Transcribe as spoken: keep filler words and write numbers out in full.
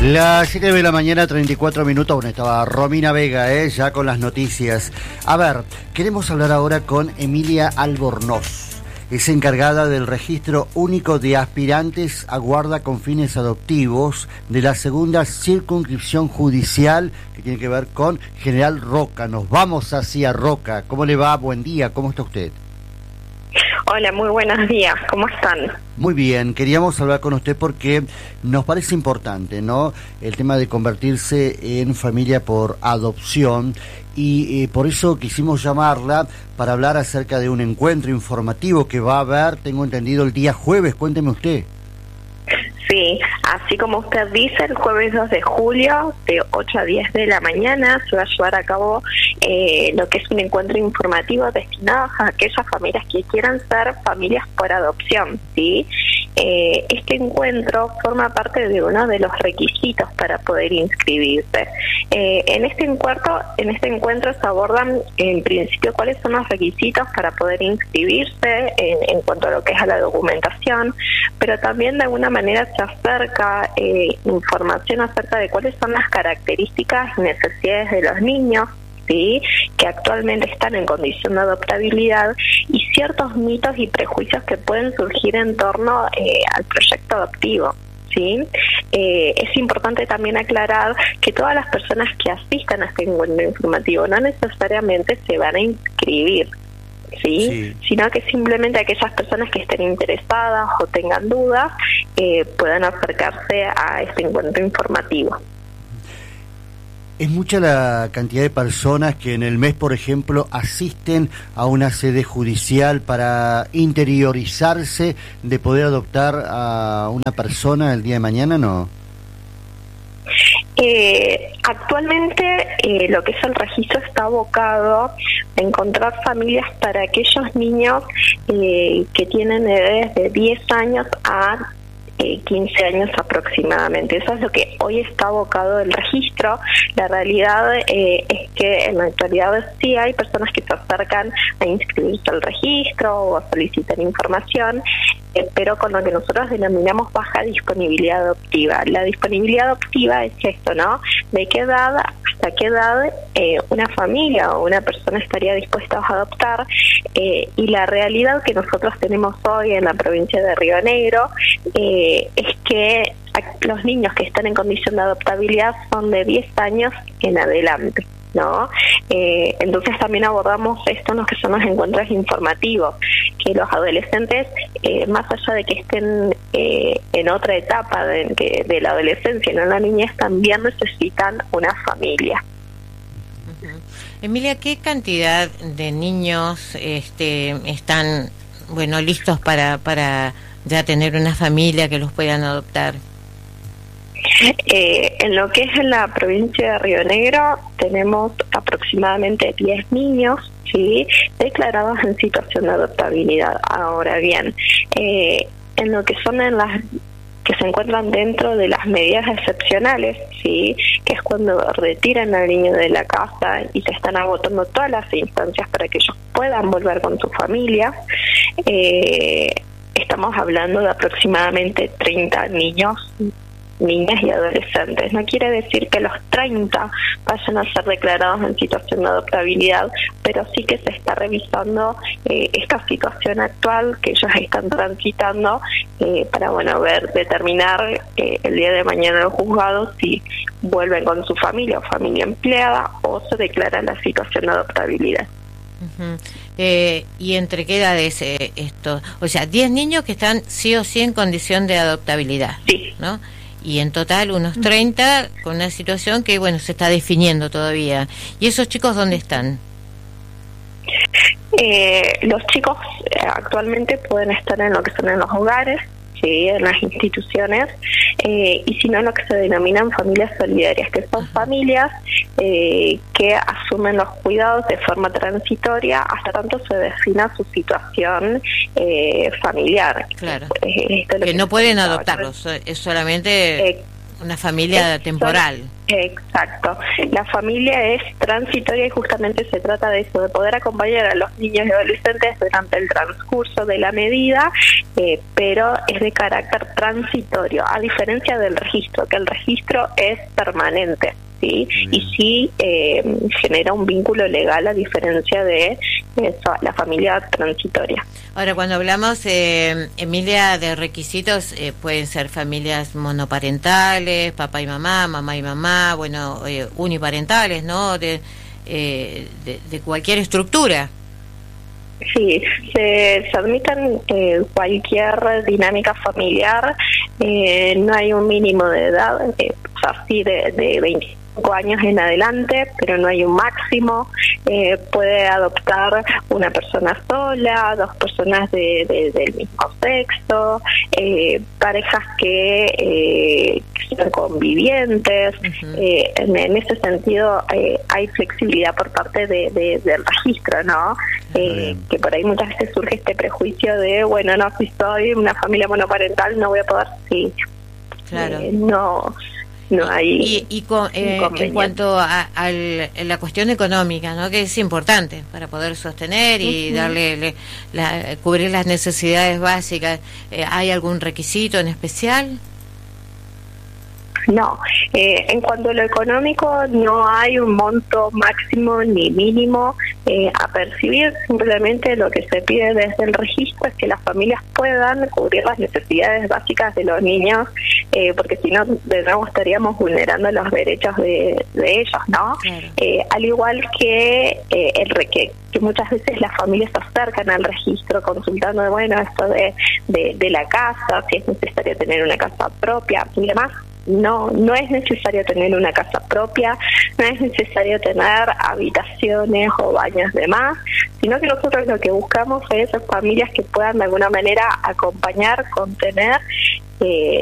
Las siete de la mañana, treinta y cuatro minutos. Bueno, estaba Romina Vega, ¿eh? Ya con las noticias. A ver, queremos hablar ahora con Emilia Albornoz. Es encargada del registro único de aspirantes a guarda con fines adoptivos de la segunda circunscripción judicial que tiene que ver con General Roca. Nos vamos hacia Roca. ¿Cómo le va? Buen día. ¿Cómo está usted? Hola, muy buenos días. ¿Cómo están? Muy bien. Queríamos hablar con usted porque nos parece importante, ¿no? El tema de convertirse en familia por adopción y eh, por eso quisimos llamarla para hablar acerca de un encuentro informativo que va a haber, tengo entendido, el día jueves. Cuénteme usted. Sí, así como usted dice, el jueves dos de julio, de ocho a diez de la mañana, se va a llevar a cabo eh, lo que es un encuentro informativo destinado a aquellas familias que quieran ser familias por adopción, ¿sí? Eh, este encuentro forma parte de uno de los requisitos para poder inscribirse. Eh, en este encuentro, en este encuentro se abordan en principio cuáles son los requisitos para poder inscribirse en, en cuanto a lo que es a la documentación, pero también de alguna manera se acerca eh, información acerca de cuáles son las características y necesidades de los niños, ¿sí?, que actualmente están en condición de adoptabilidad, y ciertos mitos y prejuicios que pueden surgir en torno eh, al proyecto adoptivo. ¿Sí? Eh, es importante también aclarar que todas las personas que asistan a este encuentro informativo no necesariamente se van a inscribir, ¿sí? Sí. Sino que simplemente aquellas personas que estén interesadas o tengan dudas eh, puedan acercarse a este encuentro informativo. Es mucha la cantidad de personas que en el mes, por ejemplo, asisten a una sede judicial para interiorizarse de poder adoptar a una persona el día de mañana, ¿no? Eh, actualmente eh, lo que es el registro está abocado a encontrar familias para aquellos niños eh, que tienen edades de diez años a quince años aproximadamente. Eso es lo que hoy está abocado el registro. La realidad eh, es que en la actualidad sí hay personas que se acercan a inscribirse al registro o a solicitar información, eh, pero con lo que nosotros denominamos baja disponibilidad adoptiva. La disponibilidad adoptiva es esto, ¿no? ¿De qué edad, hasta qué edad eh, una familia o una persona estaría dispuesta a adoptar? Eh, y la realidad que nosotros tenemos hoy en la provincia de Río Negro eh, es que los niños que están en condición de adoptabilidad son de diez años en adelante, ¿no? Eh, entonces también abordamos esto en los que son los encuentros informativos, que los adolescentes, eh, más allá de que estén eh, en otra etapa de, de, de la adolescencia, no en la niñez, también necesitan una familia. Uh-huh. Emilia, ¿qué cantidad de niños este, están, bueno, listos para para ya tener una familia que los puedan adoptar? Eh, en lo que es en la provincia de Río Negro tenemos aproximadamente diez niños, ¿sí?, declarados en situación de adoptabilidad. Ahora bien, eh, en lo que son en las que se encuentran dentro de las medidas excepcionales, sí, que es cuando retiran al niño de la casa y se están agotando todas las instancias para que ellos puedan volver con su familia, eh, estamos hablando de aproximadamente treinta niños, niñas y adolescentes. No quiere decir que los treinta vayan a ser declarados en situación de adoptabilidad, pero sí que se está revisando eh, esta situación actual que ellos están transitando eh, para, bueno, ver, determinar eh, el día de mañana en el juzgado si vuelven con su familia o familia empleada o se declara la situación de adoptabilidad. Uh-huh. Eh, ¿Y entre qué edades eh, esto? O sea, diez niños que están sí o sí en condición de adoptabilidad, sí, ¿no? Y en total unos treinta con una situación que, bueno, se está definiendo todavía. ¿Y esos chicos dónde están? Eh, los chicos eh, actualmente pueden estar en lo que son en los hogares, sí, en las instituciones, eh, y si no, en lo que se denominan familias solidarias, que son familias eh, que asumen los cuidados de forma transitoria hasta tanto se defina su situación eh, familiar. Claro. Eh, esto es lo que que no pueden adoptarlos, es solamente... Eh, una familia es, temporal. Exacto. La familia es transitoria y justamente se trata de eso, de poder acompañar a los niños y adolescentes durante el transcurso de la medida, eh, pero es de carácter transitorio, a diferencia del registro, que el registro es permanente. ¿Sí? Y sí eh, genera un vínculo legal a diferencia de eso, la familia transitoria. Ahora, cuando hablamos, eh, Emilia, de requisitos, eh, pueden ser familias monoparentales, papá y mamá, mamá y mamá, bueno, eh, uniparentales, ¿no? De, eh, de, de cualquier estructura. Sí, se, se admiten eh, cualquier dinámica familiar, eh, no hay un mínimo de edad, eh, o sea, sí de, de veinticinco años en adelante, pero no hay un máximo. Eh, puede adoptar una persona sola, dos personas de, de, del mismo sexo, eh, parejas que, eh, que sean convivientes. Uh-huh. eh, en, en ese sentido eh, hay flexibilidad por parte de, de, del registro, ¿no? Eh, que por ahí muchas veces surge este prejuicio de, bueno, no, si soy una familia monoparental no voy a poder, sí. Claro. Eh, no... No hay y, y con, eh, en cuanto a, a la cuestión económica, ¿no? Que es importante para poder sostener y uh-huh. darle le, la, cubrir las necesidades básicas, eh, ¿hay algún requisito en especial? No, eh, en cuanto a lo económico no hay un monto máximo ni mínimo eh, a percibir, simplemente lo que se pide desde el registro es que las familias puedan cubrir las necesidades básicas de los niños, eh, porque si no, de nuevo estaríamos vulnerando los derechos de, de ellos, ¿no? Claro. Eh, al igual que eh, el reque que muchas veces las familias se acercan al registro consultando, bueno, esto de, de, de la casa, si es necesario tener una casa propia y demás. No, no es necesario tener una casa propia, no es necesario tener habitaciones o baños de más, sino que nosotros lo que buscamos es esas familias que puedan de alguna manera acompañar, contener eh,